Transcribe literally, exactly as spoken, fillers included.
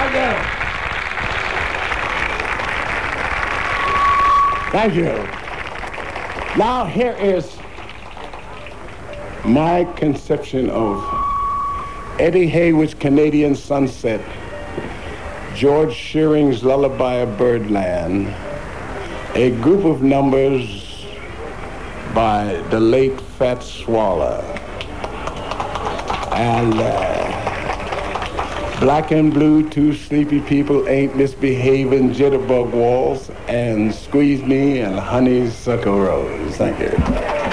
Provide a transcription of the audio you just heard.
Thank you. Now here is my conception of Eddie Hayward's Canadian Sunset, George Shearing's Lullaby of Birdland, a group of numbers by the late Fat Swallow, and uh, Black and Blue, Two Sleepy People Ain't Misbehaving, Jitterbug Waltz, and Squeeze Me and Honeysuckle Rose. Thank you.